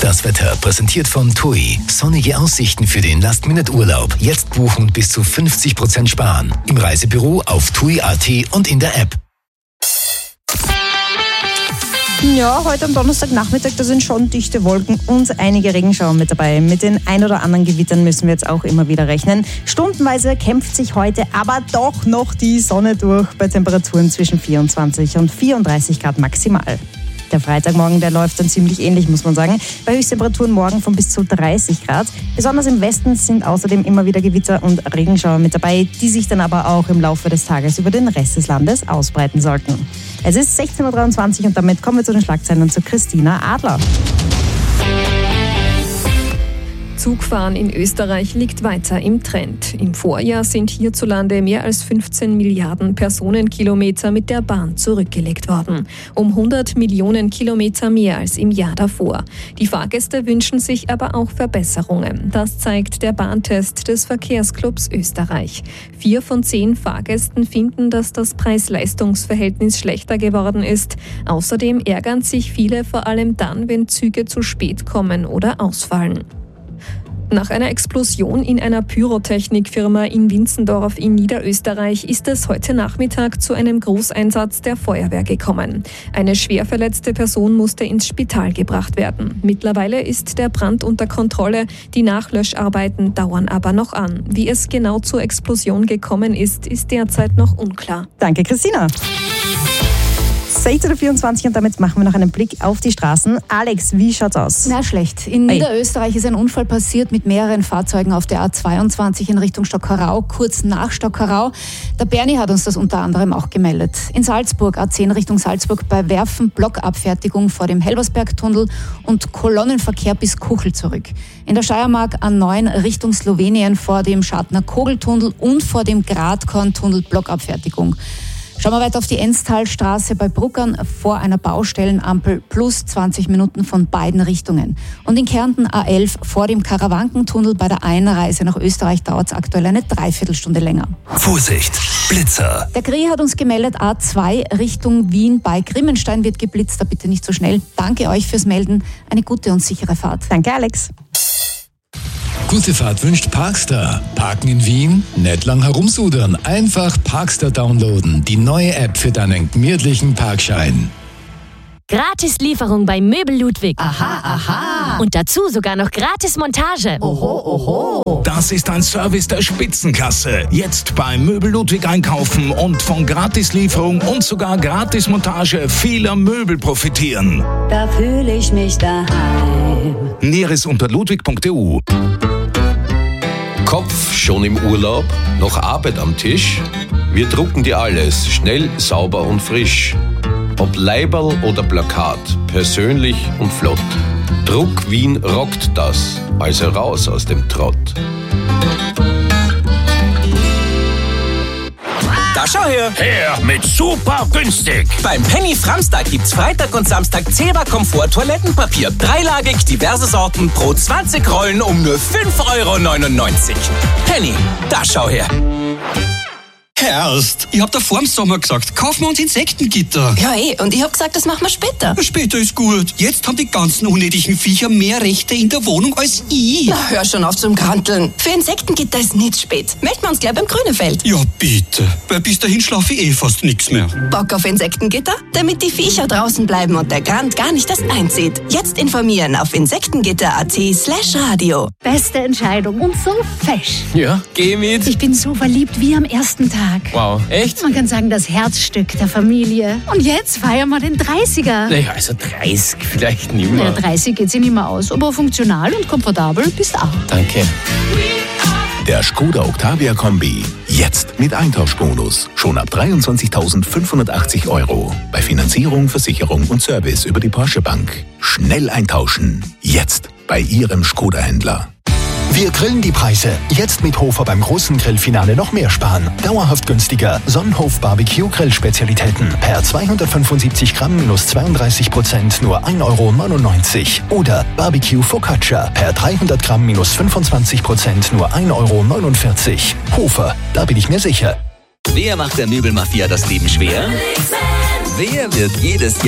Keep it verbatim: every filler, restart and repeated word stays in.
Das Wetter präsentiert von T U I. Sonnige Aussichten für den Last-Minute-Urlaub. Jetzt buchen und bis zu fünfzig Prozent sparen. Im Reisebüro, auf tui punkt at und in der App. Ja, heute am Donnerstagnachmittag, da sind schon dichte Wolken und einige Regenschauer mit dabei. Mit den ein oder anderen Gewittern müssen wir jetzt auch immer wieder rechnen. Stundenweise kämpft sich heute aber doch noch die Sonne durch bei Temperaturen zwischen vierundzwanzig und vierunddreißig Grad maximal. Der Freitagmorgen, der läuft dann ziemlich ähnlich, muss man sagen. Bei Höchsttemperaturen morgen von bis zu dreißig Grad. Besonders im Westen sind außerdem immer wieder Gewitter und Regenschauer mit dabei, die sich dann aber auch im Laufe des Tages über den Rest des Landes ausbreiten sollten. Es ist sechzehn Uhr dreiundzwanzig und damit kommen wir zu den Schlagzeilen und zu Christina Adler. Zugfahren in Österreich liegt weiter im Trend. Im Vorjahr sind hierzulande mehr als fünfzehn Milliarden Personenkilometer mit der Bahn zurückgelegt worden. Um hundert Millionen Kilometer mehr als im Jahr davor. Die Fahrgäste wünschen sich aber auch Verbesserungen. Das zeigt der Bahntest des Verkehrsclubs Österreich. Vier von zehn Fahrgästen finden, dass das Preis-Leistungs-Verhältnis schlechter geworden ist. Außerdem ärgern sich viele vor allem dann, wenn Züge zu spät kommen oder ausfallen. Nach einer Explosion in einer Pyrotechnikfirma in Winzendorf in Niederösterreich ist es heute Nachmittag zu einem Großeinsatz der Feuerwehr gekommen. Eine schwer verletzte Person musste ins Spital gebracht werden. Mittlerweile ist der Brand unter Kontrolle, die Nachlöscharbeiten dauern aber noch an. Wie es genau zur Explosion gekommen ist, ist derzeit noch unklar. Danke, Christina. sechzehn Uhr vierundzwanzig und damit machen wir noch einen Blick auf die Straßen. Alex, wie schaut's aus? Na, schlecht. In Hey. Niederösterreich ist ein Unfall passiert mit mehreren Fahrzeugen auf der A zweiundzwanzig in Richtung Stockerau, kurz nach Stockerau. Der Bernie hat uns das unter anderem auch gemeldet. In Salzburg, A zehn Richtung Salzburg, bei Werfen Blockabfertigung vor dem Helbersbergtunnel und Kolonnenverkehr bis Kuchel zurück. In der Steiermark A neun Richtung Slowenien vor dem Schartner Kogeltunnel und vor dem Gradkorntunnel Blockabfertigung. Schauen wir weiter auf die Enztalstraße bei Bruckern vor einer Baustellenampel plus zwanzig Minuten von beiden Richtungen. Und in Kärnten A elf vor dem Karawankentunnel bei der Einreise nach Österreich dauert es aktuell eine Dreiviertelstunde länger. Vorsicht, Blitzer. Der Kri hat uns gemeldet, A zwei Richtung Wien bei Grimmenstein wird geblitzt, da bitte nicht so schnell. Danke euch fürs Melden, eine gute und sichere Fahrt. Danke, Alex. Gute Fahrt wünscht Parkstar. Parken in Wien? Nicht lang herumsudern. Einfach Parkstar downloaden. Die neue App für deinen gemütlichen Parkschein. Gratis Lieferung bei Möbel Ludwig. Aha, aha. Und dazu sogar noch gratis Montage. Oho, oho. Das ist ein Service der Spitzenklasse. Jetzt bei Möbel Ludwig einkaufen und von Gratislieferung und sogar Gratismontage vieler Möbel profitieren. Da fühle ich mich daheim. Näheres unter ludwig punkt e u. Kopf schon im Urlaub, noch Arbeit am Tisch? Wir drucken dir alles, schnell, sauber und frisch. Ob Leiberl oder Plakat, persönlich und flott. Druck Wien rockt das, also raus aus dem Trott. Da schau her! Her mit super günstig! Beim Penny Framstag gibt's Freitag und Samstag Zebra Komfort Toilettenpapier. Dreilagig, diverse Sorten, pro zwanzig Rollen um nur fünf Euro neunundneunzig. Penny, da schau her! Herrst, ich hab da vor dem Sommer gesagt, kaufen wir uns Insektengitter. Ja, eh, und ich hab gesagt, das machen wir später. Später ist gut. Jetzt haben die ganzen unnötigen Viecher mehr Rechte in der Wohnung als ich. Na, hör schon auf zum Granteln. Für Insektengitter ist nicht spät. Melden wir uns gleich beim Grünefeld. Ja, bitte. Weil bis dahin schlafe ich eh fast nichts mehr. Bock auf Insektengitter? Damit die Viecher draußen bleiben und der Grant gar nicht erst einzieht. Jetzt informieren auf insektengitter.at slash radio. Beste Entscheidung und so fesch. Ja, geh mit. Ich bin so verliebt wie am ersten Tag. Wow, echt? Man kann sagen, das Herzstück der Familie. Und jetzt feiern wir den dreißiger. Naja, also dreißig vielleicht nicht mehr. Ja, dreißig geht sich nicht mehr aus, aber funktional und komfortabel bist auch. Danke. Der Skoda Octavia Kombi. Jetzt mit Eintauschbonus. Schon ab dreiundzwanzigtausendfünfhundertachtzig Euro. Bei Finanzierung, Versicherung und Service über die Porsche Bank. Schnell eintauschen. Jetzt bei Ihrem Skoda-Händler. Wir grillen die Preise. Jetzt mit Hofer beim großen Grillfinale noch mehr sparen. Dauerhaft günstiger. Sonnenhof Barbecue Grillspezialitäten. Per zweihundertfünfundsiebzig Gramm minus zweiunddreißig Prozent nur ein Euro neunundneunzig. Oder Barbecue Focaccia. Per dreihundert Gramm minus fünfundzwanzig Prozent nur ein Euro neunundvierzig. Hofer, da bin ich mir sicher. Wer macht der Möbelmafia das Leben schwer? Wer wird jedes Jahr